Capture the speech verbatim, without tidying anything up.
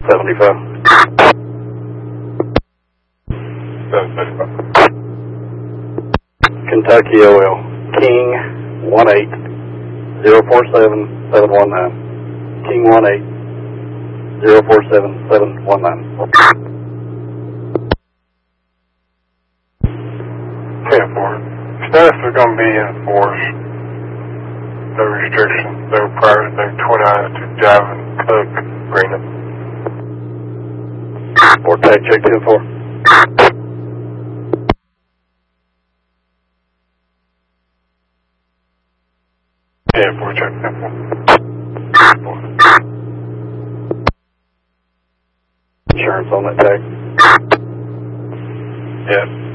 seventy-five. seven seventy-five. Kentucky O L, King one eight zero four seven seven one nine. King one eight zero four seven seven one nine. ten four. Status is going to be enforced. No restrictions, no prior, no twenty-nine to Javin Cook agreement. Or tag check ten four. ten four, check ten four. Insurance on that tag. Yes.